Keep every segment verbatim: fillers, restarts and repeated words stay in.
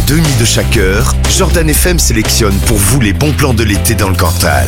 demi de chaque heure, Jordan F M sélectionne pour vous les bons plans de l'été dans le Cantal.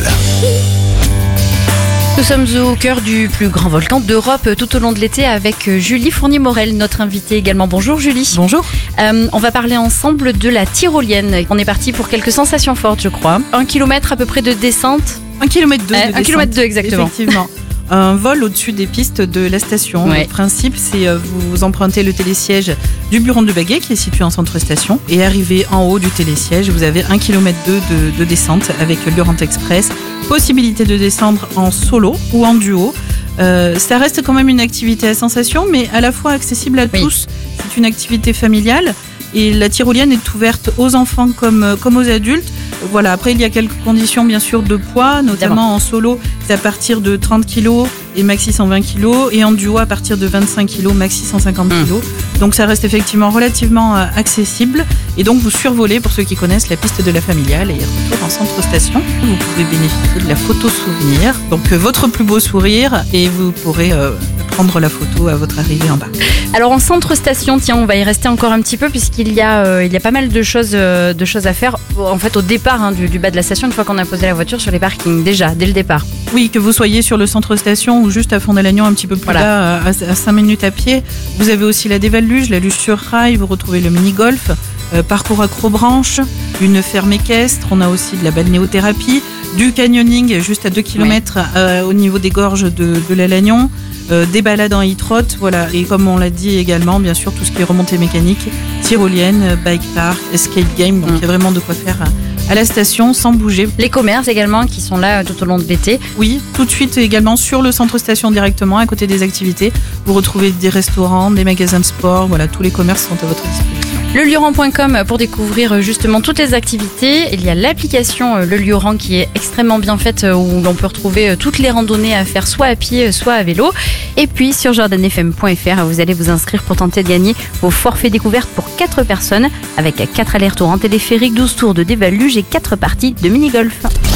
Nous sommes au cœur du plus grand volcan d'Europe tout au long de l'été avec Julie Fournier-Morel, notre invitée également. Bonjour Julie. Bonjour. Euh, on va parler ensemble de la tyrolienne. On est parti pour quelques sensations fortes, je crois. Un kilomètre à peu près de descente. Un kilomètre deux. Euh, un kilomètre deux, exactement. Effectivement. Un vol au-dessus des pistes de la station. Ouais. Le principe, c'est euh, vous empruntez le télésiège du Buron de Baguet qui est situé en centre-station et arrivé en haut du télésiège, vous avez un kilomètre deux de, de descente avec l'Urant Express. Possibilité de descendre en solo ou en duo. Euh, ça reste quand même une activité à sensation, mais à la fois accessible à Oui. tous. C'est une activité familiale et la tyrolienne est ouverte aux enfants comme, comme aux adultes. Voilà. Après, il y a quelques conditions, bien sûr, de poids, notamment Évidemment. en solo, c'est à partir de trente kilos et maxi cent vingt kilos, et en duo à partir de vingt-cinq kilos, maxi cent cinquante kilos. Mmh. Donc ça reste effectivement relativement euh, accessible. Et donc vous survolez, pour ceux qui connaissent, la piste de la familiale et retour en centre-station. Vous pouvez bénéficier de la photo souvenir, donc euh, votre plus beau sourire, et vous pourrez euh, prendre la photo à votre arrivée en bas. Alors en centre-station, tiens, on va y rester encore un petit peu puisqu'il y a, euh, il y a pas mal de choses, euh, de choses à faire. En fait, au départ hein, du, du bas de la station, une fois qu'on a posé la voiture sur les parkings, déjà, dès le départ. Oui, que vous soyez sur le centre-station ou juste à Fond-d'Alagnon, un petit peu plus Voilà. bas, à, à cinq minutes à pied. Vous avez aussi la dévaluge, la luge sur rail, vous retrouvez le mini-golf, euh, parcours accrobranche, une ferme équestre, on a aussi de la balnéothérapie, du canyoning juste à deux kilomètres euh, au niveau des gorges de, de l'Alagnon, euh, des balades en e-trot, voilà. Et comme on l'a dit également, bien sûr, tout ce qui est remontée mécanique, tyrolienne, bike park, escape game, donc il Mm. y a vraiment de quoi faire à, à la station sans bouger. Les commerces également qui sont là euh, tout au long de l'été. Oui, tout de suite également sur le centre-station directement, à côté des activités. Vous retrouvez des restaurants, des magasins de sport, voilà, tous les commerces sont à votre disposition. Le Lioran point com pour découvrir justement toutes les activités. Il y a l'application euh, Le Lioran qui est extrêmement bien faite euh, où l'on peut retrouver euh, toutes les randonnées à faire soit à pied, euh, soit à vélo. Et puis sur jordan f m point f r, vous allez vous inscrire pour tenter de gagner vos forfaits découvertes pour quatre personnes avec quatre allers-retours en téléphérique, douze tours de dévaluge et quatre parties de mini-golf.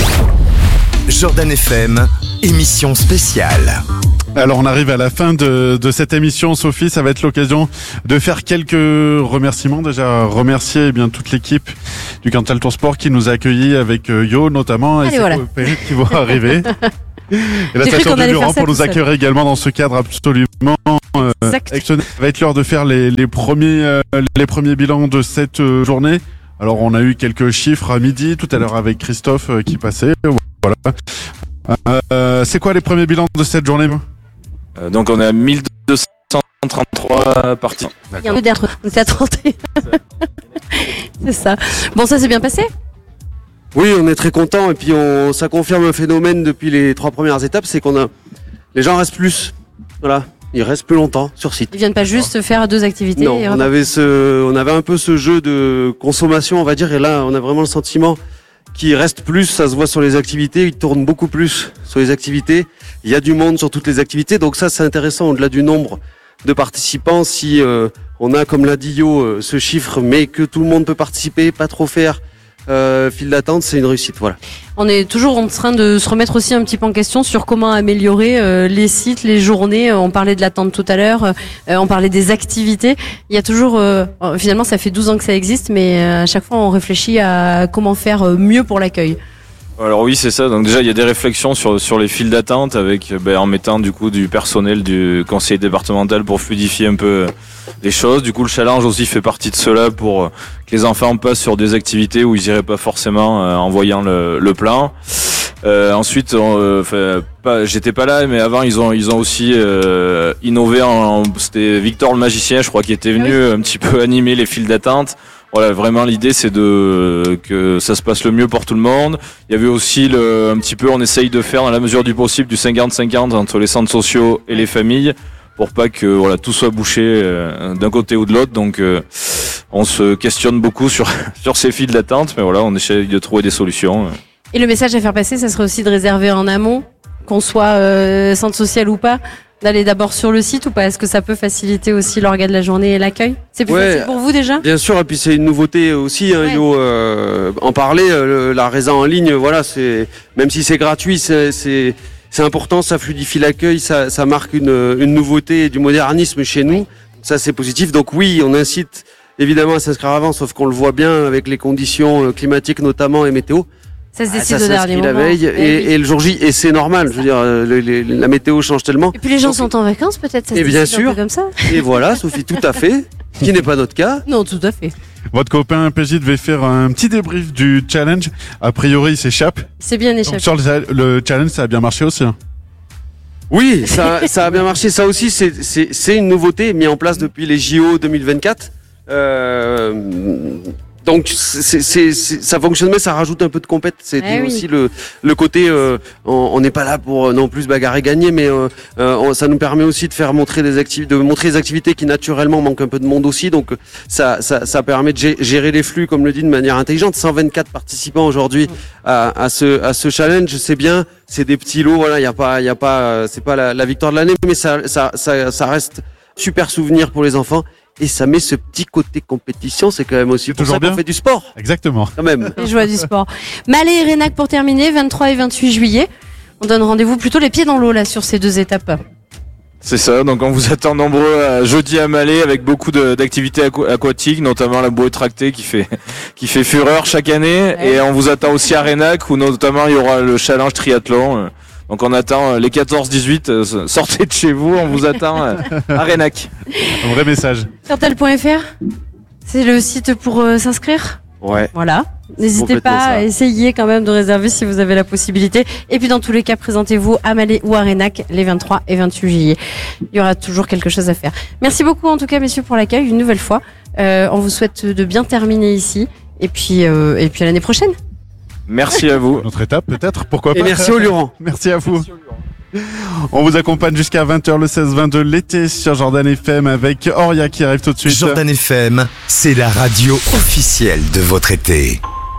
Jordan F M, émission spéciale. Alors on arrive à la fin de, de cette émission, Sophie, ça va être l'occasion de faire quelques remerciements. Déjà remercier eh bien toute l'équipe du Cantal Tour Sport qui nous a accueillis avec euh, Yo notamment et Allez, ses voilà. coopérés qui vont arriver. Et la J'ai cru station qu'on de allait Lioran faire ça pour nous tout seul. accueillir également dans ce cadre absolument euh, Exact. exceptionnel. Ça va être l'heure de faire les, les premiers euh, les premiers bilans de cette euh, journée. Alors on a eu quelques chiffres à midi tout à l'heure avec Christophe euh, qui passait. Voilà. Euh, c'est quoi les premiers bilans de cette journée? Euh, donc on est à mille deux cent trente-trois parties. Il y a un peu d'air, on était à trente. C'est ça. Bon, ça s'est bien passé? Oui, on est très content et puis on, ça confirme un phénomène depuis les trois premières étapes, c'est qu'on a les gens restent plus. Voilà, ils restent plus longtemps sur site. Ils viennent pas juste faire deux activités. Non, et on repartent. avait ce, on avait un peu ce jeu de consommation, on va dire, et là on a vraiment le sentiment qu'ils restent plus. Ça se voit sur les activités, ils tournent beaucoup plus sur les activités. Il y a du monde sur toutes les activités, donc ça c'est intéressant au-delà du nombre de participants. Si euh, on a, comme l'a dit Yo, euh, ce chiffre, mais que tout le monde peut participer, pas trop faire euh, file d'attente, c'est une réussite. Voilà. On est toujours en train de se remettre aussi un petit peu en question sur comment améliorer euh, les sites, les journées. On parlait de l'attente tout à l'heure, euh, on parlait des activités. Il y a toujours, euh, finalement ça fait douze ans que ça existe, mais euh, à chaque fois on réfléchit à comment faire mieux pour l'accueil. Alors oui, c'est ça. Donc déjà, il y a des réflexions sur sur les files d'attente avec ben, en mettant du coup du personnel du conseil départemental pour fluidifier un peu les choses. Du coup, le challenge aussi fait partie de cela pour que les enfants passent sur des activités où ils iraient pas forcément euh, en voyant le, le plan. Euh, ensuite, on, euh, pas, j'étais pas là, mais avant ils ont ils ont aussi euh, innové. En, c'était Victor le magicien, je crois, qui était venu un petit peu animer les files d'attente. Voilà, vraiment l'idée c'est de que ça se passe le mieux pour tout le monde. Il y avait aussi le, un petit peu, on essaye de faire dans la mesure du possible du cinquante cinquante entre les centres sociaux et les familles pour pas que voilà tout soit bouché euh, d'un côté ou de l'autre. Donc euh, on se questionne beaucoup sur sur ces files d'attente, mais voilà, on essaye de trouver des solutions. Et le message à faire passer, ça serait aussi de réserver en amont, qu'on soit euh, centre social ou pas, d'aller d'abord sur le site ou pas? Est-ce que ça peut faciliter aussi l'orga de la journée et l'accueil? C'est plus Ouais, facile pour vous déjà? Bien sûr, et puis c'est une nouveauté aussi, hein, Ouais. Yo, euh, en parler, euh, la résa en ligne, voilà, c'est même si c'est gratuit, c'est c'est c'est important, ça fluidifie l'accueil, ça ça marque une une nouveauté et du modernisme chez nous. Ça c'est positif. Donc oui, on incite évidemment à s'inscrire avant, sauf qu'on le voit bien avec les conditions climatiques notamment et météo. Ça se Ah, décide ça au dernier s'inscrit la moment. veille Eh et, oui. et le jour J, et c'est normal. Je veux dire, euh, le- les- la météo change tellement. Et puis les gens Donc, sont en vacances, peut-être, ça se Et bien décide un sûr. peu comme ça. Et voilà, Sophie, tout à fait, ce qui n'est pas notre cas. Non, tout à fait. Votre copain P J devait faire un petit débrief du challenge. A priori, il s'échappe. C'est bien Donc, échappé. sur le, le challenge, ça a bien marché aussi. hein. Oui, ça, ça a bien marché. Ça aussi, c'est, c'est, c'est une nouveauté mise en place depuis les J O deux mille vingt-quatre. Euh, donc, c'est, c'est, c'est, ça fonctionne, mais ça rajoute un peu de compète. C'était Eh oui. aussi le, le côté, euh, on on n'est pas là pour euh, non plus bagarrer gagner, mais euh, euh, on- ça nous permet aussi de faire montrer des activités, de montrer des activités qui naturellement manquent un peu de monde aussi. Donc, ça, ça, ça permet de gé- gérer les flux, comme le dit, de manière intelligente. cent vingt-quatre participants aujourd'hui à, à ce, à ce challenge. C'est bien. C'est des petits lots. Voilà, il y a pas, il y a pas, euh, c'est pas la, la victoire de l'année, mais ça, ça, ça, ça reste super souvenir pour les enfants. Et ça met ce petit côté compétition. C'est quand même aussi pour toujours ça qu'on bien. fait du sport, Exactement. quand même. Les joies du sport. Malais et Rénac pour terminer, vingt-trois et vingt-huit juillet. On donne rendez-vous plutôt les pieds dans l'eau là sur ces deux étapes. C'est ça, donc on vous attend nombreux à jeudi à Malais avec beaucoup de- d'activités aqu- aquatiques, notamment la bouée tractée qui fait qui fait fureur chaque année. Ouais. Et on vous attend aussi à Rénac où notamment il y aura le challenge triathlon. Donc on attend euh, les quatorze dix-huit, euh, sortez de chez vous, on vous attend euh, à Rénac. Un vrai message. Fertel point F R, c'est le site pour euh, s'inscrire. Ouais. Voilà. N'hésitez Complètement pas ça. à essayer quand même de réserver si vous avez la possibilité. Et puis dans tous les cas, présentez-vous à Malais ou à Rénac les vingt-trois et vingt-huit juillet. Il y aura toujours quelque chose à faire. Merci beaucoup en tout cas messieurs pour l'accueil une nouvelle fois. Euh, on vous souhaite de bien terminer ici. Et puis, euh, et puis à l'année prochaine. Merci à vous. Notre étape, peut-être. Pourquoi pas. Et merci au Luran. Merci à vous. On vous accompagne jusqu'à vingt heures le seize vingt de l'été sur Jordan F M avec Auria qui arrive tout de suite. Jordan F M, c'est la radio officielle de votre été.